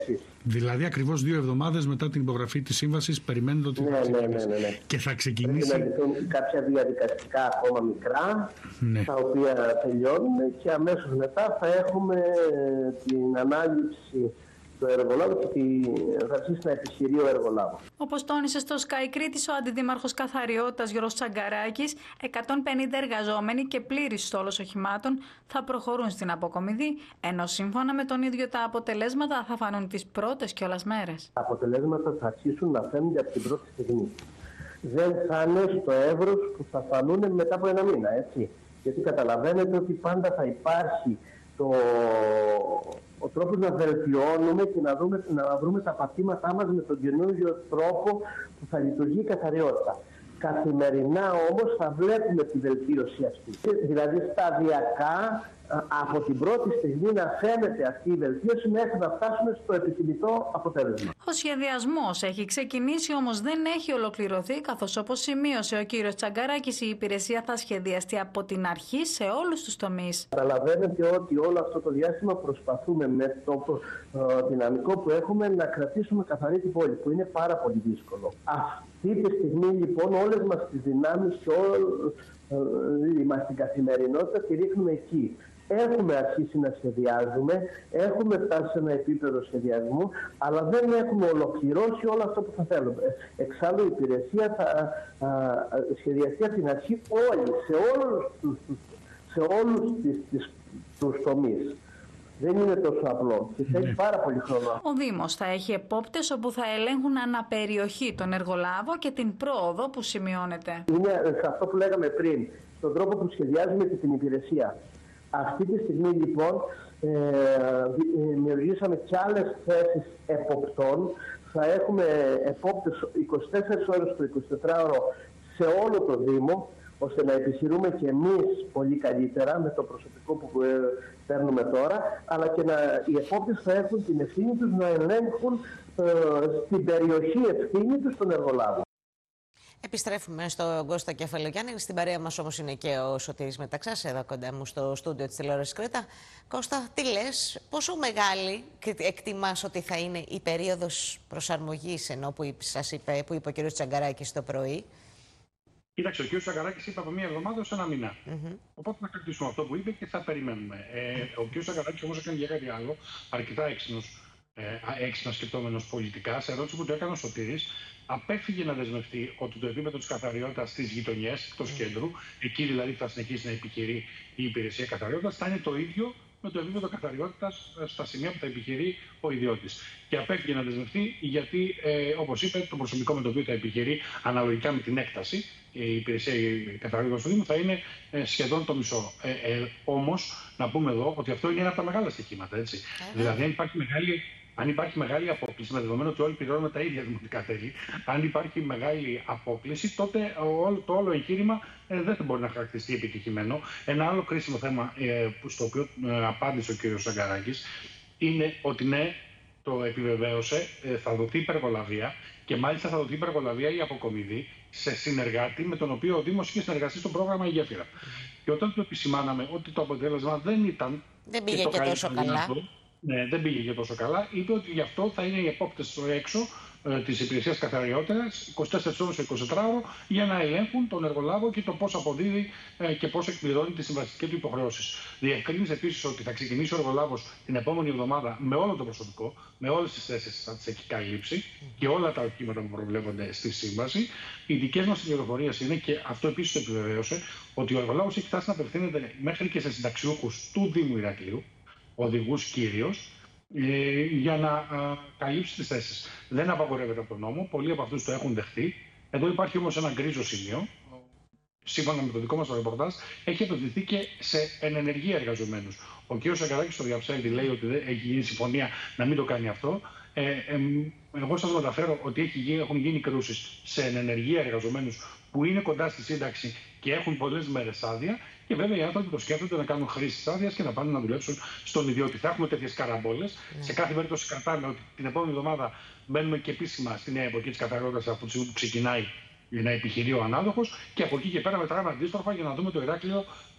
Δηλαδή ακριβώς 2 εβδομάδες μετά την υπογραφή της σύμβασης περιμένετε ότι θα ξεκινήσει. Ναι. Και θα ξεκινήσει. Πρέπει να λυθούν κάποια διαδικαστικά ακόμα μικρά, τα οποία τελειώνουν και αμέσως μετά θα έχουμε την ανάληψη του εργολάβου και θα αρχίσει να επιχειρεί ο εργολάβος. Όπως τόνισε στο Sky Κρήτης ο Αντιδήμαρχος Καθαριότητας Γιώργος Τσαγκαράκης, 150 εργαζόμενοι και πλήρης στόλος οχημάτων θα προχωρούν στην αποκομιδή, ενώ σύμφωνα με τον ίδιο τα αποτελέσματα θα φανούν τις πρώτες κιόλας μέρες. Τα αποτελέσματα θα αρχίσουν να φαίνονται από την πρώτη στιγμή. Δεν θα είναι στο εύρος που θα φανούν μετά από ένα μήνα, έτσι. Γιατί καταλαβαίνετε ότι πάντα θα υπάρχει ο τρόπος να βελτιώνουμε και να βρούμε τα πατήματά μας με τον καινούργιο τρόπο που θα λειτουργεί η καθαριότητα. Καθημερινά όμως θα βλέπουμε τη βελτίωση αυτή. Δηλαδή σταδιακά από την πρώτη στιγμή να φαίνεται αυτή η βελτίωση μέχρι να φτάσουμε στο επιθυμητό αποτέλεσμα. Ο σχεδιασμός έχει ξεκινήσει, όμως δεν έχει ολοκληρωθεί, καθώς όπως σημείωσε ο κύριος Τσαγκαράκης, η υπηρεσία θα σχεδιαστεί από την αρχή σε όλους τους τομείς. Καταλαβαίνετε ότι όλο αυτό το διάστημα προσπαθούμε με το δυναμικό που έχουμε να κρατήσουμε καθαρή την πόλη, που είναι πάρα πολύ δύσκολο. Αυτή τη στιγμή λοιπόν όλες μας τις δυνάμεις και όλη μας την καθημερινότητα τη ρίχνουμε εκεί. Έχουμε αρχίσει να σχεδιάζουμε, έχουμε φτάσει σε ένα επίπεδο σχεδιασμού, αλλά δεν έχουμε ολοκληρώσει όλο αυτό που θα θέλουμε. Εξάλλου η υπηρεσία θα σχεδιαστεί από την αρχή σε όλους τους τομείς. Δεν είναι τόσο απλό και θέλει πάρα πολύ χρόνο. Ο Δήμος θα έχει επόπτες όπου θα ελέγχουν αναπεριοχή τον εργολάβο και την πρόοδο που σημειώνεται. Είναι σε αυτό που λέγαμε πριν, στον τρόπο που σχεδιάζουμε και την υπηρεσία. Αυτή τη στιγμή λοιπόν δημιουργήσαμε και άλλες θέσεις εποπτών. Θα έχουμε επόπτες 24 ώρες το 24ωρο σε όλο το Δήμο, ώστε να επιχειρούμε και εμείς πολύ καλύτερα με το προσωπικό που παίρνουμε τώρα, αλλά και οι επόπτες θα έχουν την ευθύνη τους να ελέγχουν στην περιοχή ευθύνη τους τον εργολάβο. Επιστρέφουμε στον Κώστα Κεφαλογιάννη. Στην παρέα μας όμως είναι και ο Σωτήρης Μεταξάς, εδώ κοντά μου στο στούντιο της τηλεόρασης Κρήτα. Κώστα, τι λες, πόσο μεγάλη εκτιμάς ότι θα είναι η περίοδος προσαρμογής, ενώ που είπε ο κ. Τσαγκαράκης το πρωί? Κοίταξε, ο κ. Τσαγκαράκης είπε από 1 εβδομάδα ως 1 μήνα. Οπότε θα κρατήσουμε αυτό που είπε και θα περιμένουμε. Ο κ. Τσαγκαράκης όμως έκανε για κάτι άλλο, αρκετά έξυπνα σκεπτόμενος πολιτικά. Σε ερώτηση που του έκανε ο Σωτήρης, απέφυγε να δεσμευτεί ότι το επίπεδο της καθαριότητας στις γειτονιές, εκτός κέντρου, εκεί δηλαδή θα συνεχίσει να επιχειρεί η υπηρεσία καθαριότητας, θα είναι το ίδιο με το επίπεδο καθαριότητας στα σημεία που θα επιχειρεί ο ιδιώτης. Και απέφυγε να δεσμευτεί γιατί, όπως είπε, το προσωπικό με το οποίο θα επιχειρεί αναλογικά με την έκταση, η υπηρεσία καθαριότητας του Δήμου θα είναι σχεδόν το μισό. Όμως, να πούμε εδώ ότι αυτό είναι ένα από τα μεγάλα στοιχήματα. Έτσι. Δηλαδή, αν υπάρχει μεγάλη απόκληση, με δεδομένο ότι όλοι πληρώνουμε τα ίδια δημοτικά τέλη, αν υπάρχει μεγάλη απόκληση, τότε το όλο εγχείρημα δεν θα μπορεί να χαρακτηριστεί επιτυχημένο. Ένα άλλο κρίσιμο θέμα στο οποίο απάντησε ο κ. Τσαγκαράκης είναι ότι ναι, το επιβεβαίωσε, θα δοθεί υπεργολαβία και μάλιστα θα δοθεί υπεργολαβία η αποκομιδή σε συνεργάτη με τον οποίο ο Δήμος είχε συνεργαστεί στο πρόγραμμα Η Γέφυρα. Και όταν του επισημάναμε ότι το αποτέλεσμα δεν ήταν. Δεν πήγε και τόσο καλά. Ναι, δεν πήγε και τόσο καλά. Είπε ότι γι' αυτό θα είναι οι επόπτες στο έξω της υπηρεσίας καθαριότητας 24 ώρες το 24ωρο για να ελέγχουν τον εργολάβο και το πώς αποδίδει και πώς εκπληρώνει τις συμβατικές του υποχρεώσεις. Διευκρίνησε επίσης ότι θα ξεκινήσει ο εργολάβος την επόμενη εβδομάδα με όλο το προσωπικό, με όλες τις θέσεις θα τις έχει καλύψει και όλα τα οχήματα που προβλέπονται στη σύμβαση. Οι δικές μας πληροφορίες είναι, και αυτό επίσης το επιβεβαίωσε, ότι ο εργολάβος έχει φτάσει να απευθύνεται μέχρι και σε συνταξιούχους του Δήμου Ηρακλείου, οδηγούς κυρίως, για να καλύψει τις θέσεις. Δεν απαγορεύεται από τον νόμο, πολλοί από αυτούς το έχουν δεχτεί. Εδώ υπάρχει όμως ένα γκρίζο σημείο. Σύμφωνα με το δικό μας το ρεπορτάζ, έχει απευθυνθεί και σε ενεργεία εργαζομένους. Ο κ. Τσαγκαράκης στο διαψεύδει, λέει ότι έχει γίνει συμφωνία να μην το κάνει αυτό. Εγώ σας μεταφέρω ότι έχουν γίνει κρούσεις σε ενεργεία εργαζομένους που είναι κοντά στη σύνταξη και έχουν πολλές μέρες άδεια. Και βέβαια οι άνθρωποι το σκέφτονται να κάνουν χρήση της άδειας και να πάνε να δουλέψουν στον ιδιώτη. Θα έχουμε τέτοιες καραμπόλες. Σε κάθε περίπτωση κρατάμε ότι την επόμενη εβδομάδα μπαίνουμε και επίσημα στη νέα εποχή της καθαριότητας από τη στιγμή που ξεκινάει να επιχειρεί ο ανάδοχος. Και από εκεί και πέρα μετράμε αντίστροφα για να δούμε το Ηράκλειο